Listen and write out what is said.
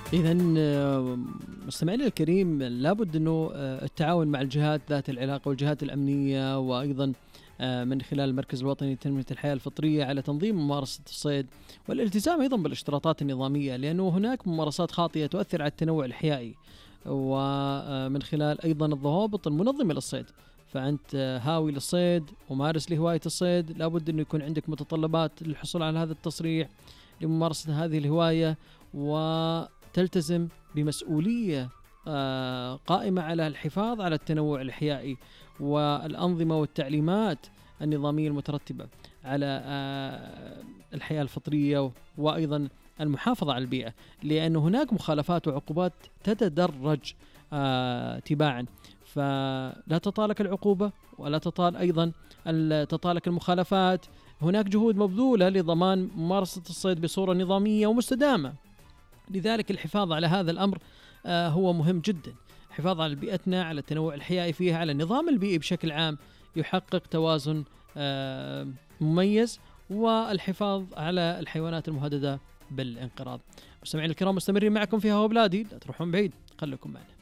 إذن مستمعينا الكريم، لابد أنه التعاون مع الجهات ذات العلاقة والجهات الأمنية، وأيضا من خلال المركز الوطني لتنمية الحياة الفطرية على تنظيم ممارسة الصيد، والالتزام أيضا بالاشتراطات النظامية، لأنه هناك ممارسات خاطئة تؤثر على التنوع الحيائي، ومن خلال أيضا الضوابط المنظمة للصيد. فأنت هاوي للصيد ومارس لهواية الصيد، لابد أنه يكون عندك متطلبات للحصول على هذا التصريح لممارسة هذه الهواية، وتلتزم بمسؤولية قائمة على الحفاظ على التنوع الحيائي والأنظمة والتعليمات النظامية المترتبة على الحياة الفطرية، وأيضا المحافظة على البيئة، لأن هناك مخالفات وعقوبات تتدرج تباعا، فلا تطالك العقوبة ولا تطال أيضا تطالك المخالفات. هناك جهود مبذولة لضمان ممارسة الصيد بصورة نظامية ومستدامة، لذلك الحفاظ على هذا الأمر هو مهم جدا. الحفاظ على بيئتنا، على التنوع الحيائي فيها، على النظام البيئي بشكل عام، يحقق توازن مميز، والحفاظ على الحيوانات المهددة بالانقراض. مستمعين الكرام، مستمرين معكم في هوا بلادي، لا تروحون بعيد، خليكم معنا.